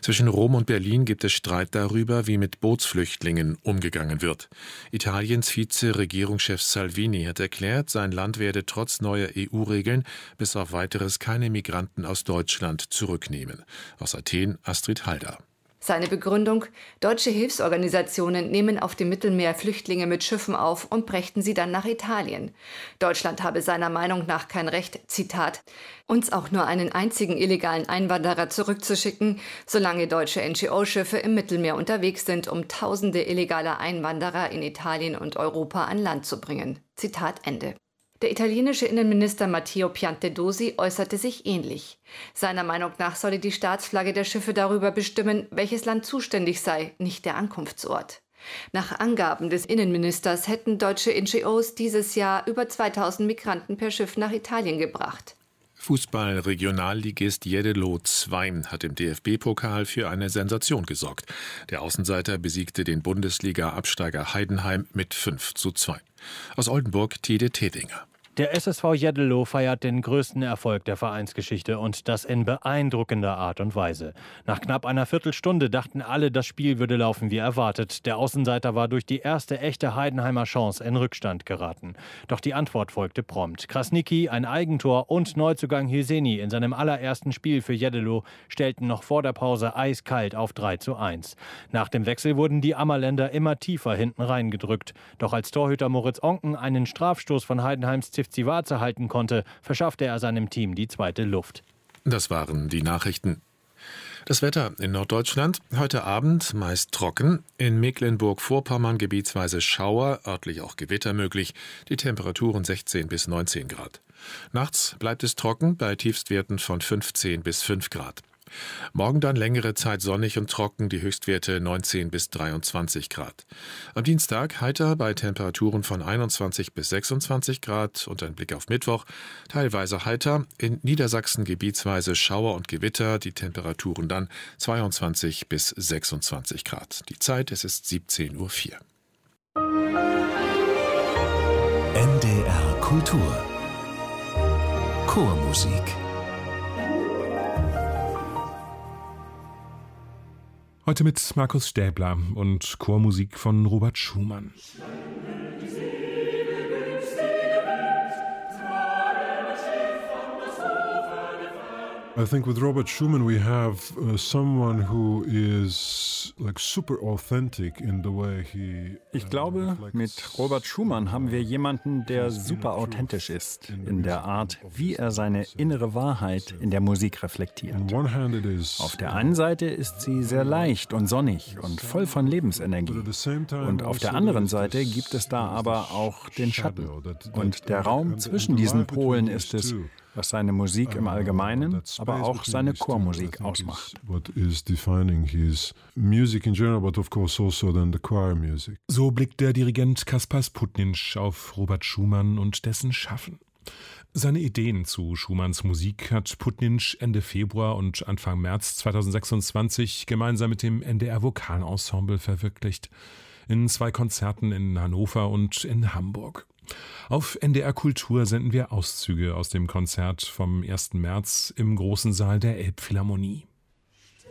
Zwischen Rom und Berlin gibt es Streit darüber, wie mit Bootsflüchtlingen umgegangen wird. Italiens Vize-Regierungschef Salvini hat erklärt, sein Land werde trotz neuer EU-Regeln bis auf Weiteres keine Migranten aus Deutschland zurücknehmen. Aus Athen Astrid Halder. Seine Begründung: Deutsche Hilfsorganisationen nehmen auf dem Mittelmeer Flüchtlinge mit Schiffen auf und brächten sie dann nach Italien. Deutschland habe seiner Meinung nach kein Recht, Zitat, uns auch nur einen einzigen illegalen Einwanderer zurückzuschicken, solange deutsche NGO-Schiffe im Mittelmeer unterwegs sind, um tausende illegaler Einwanderer in Italien und Europa an Land zu bringen. Zitat Ende. Der italienische Innenminister Matteo Piantedosi äußerte sich ähnlich. Seiner Meinung nach solle die Staatsflagge der Schiffe darüber bestimmen, welches Land zuständig sei, nicht der Ankunftsort. Nach Angaben des Innenministers hätten deutsche NGOs dieses Jahr über 2000 Migranten per Schiff nach Italien gebracht. Fußball-Regionalligist Jeddelo II hat im DFB-Pokal für eine Sensation gesorgt. Der Außenseiter besiegte den Bundesliga-Absteiger Heidenheim mit 5:2. Aus Oldenburg Tide Tedinger. Der SSV Jeddelo feiert den größten Erfolg der Vereinsgeschichte und das in beeindruckender Art und Weise. Nach knapp einer Viertelstunde dachten alle, das Spiel würde laufen wie erwartet. Der Außenseiter war durch die erste echte Heidenheimer Chance in Rückstand geraten. Doch die Antwort folgte prompt. Krasniqi, ein Eigentor und Neuzugang Hyseni in seinem allerersten Spiel für Jeddelo stellten noch vor der Pause eiskalt auf 3:1. Nach dem Wechsel wurden die Ammerländer immer tiefer hinten reingedrückt. Doch als Torhüter Moritz Onken einen Strafstoß von Heidenheims Zivzivaze halten konnte, verschaffte er seinem Team die zweite Luft. Das waren die Nachrichten. Das Wetter in Norddeutschland: heute Abend meist trocken, in Mecklenburg-Vorpommern gebietsweise Schauer, örtlich auch Gewitter möglich, die Temperaturen 16 bis 19 Grad. Nachts bleibt es trocken bei Tiefstwerten von 15 bis 5 Grad. Morgen dann längere Zeit sonnig und trocken, die Höchstwerte 19 bis 23 Grad. Am Dienstag heiter bei Temperaturen von 21 bis 26 Grad und ein Blick auf Mittwoch, teilweise heiter, in Niedersachsen gebietsweise Schauer und Gewitter, die Temperaturen dann 22 bis 26 Grad. Die Zeit, es ist 17:04 Uhr. NDR Kultur Chormusik. Heute mit Markus Stäbler und Chormusik von Robert Schumann. I think with Robert Schumann we have someone who is like super authentic in the way he. Ich glaube, mit Robert Schumann haben wir jemanden, der super authentisch ist in der Art, wie er seine innere Wahrheit in der Musik reflektiert. Auf der einen Seite ist sie sehr leicht und sonnig und voll von Lebensenergie. Und auf der anderen Seite gibt es da aber auch den Schatten. Und der Raum zwischen diesen Polen ist es, was seine Musik im Allgemeinen, aber auch seine Chormusik ausmacht. So blickt der Dirigent Kaspar Sputninsch auf Robert Schumann und dessen Schaffen. Seine Ideen zu Schumanns Musik hat Putninsch Ende Februar und Anfang März 2026 gemeinsam mit dem NDR Vokalensemble verwirklicht. In 2 Konzerten in Hannover und in Hamburg. Auf NDR Kultur senden wir Auszüge aus dem Konzert vom 1. März im Großen Saal der Elbphilharmonie.